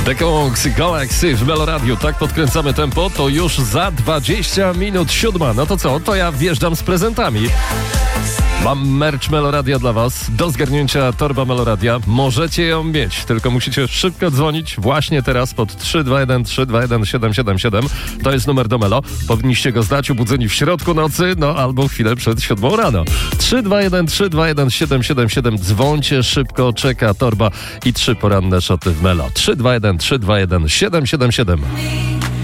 The Kongs Galaxy w Meloradiu. Tak podkręcamy tempo, to już za 20 minut 7. No to co? To ja wjeżdżam z prezentami. Mam merch Meloradia dla was. Do zgarnięcia torba Meloradia. Możecie ją mieć, tylko musicie szybko dzwonić właśnie teraz pod 321 321 777. To jest numer do Melo. Powinniście go zdać obudzeni w środku nocy, no albo chwilę przed 7 rano. 321 321 777. Dzwońcie szybko, czeka torba i 3 poranne szoty w Melo. 321 321 777.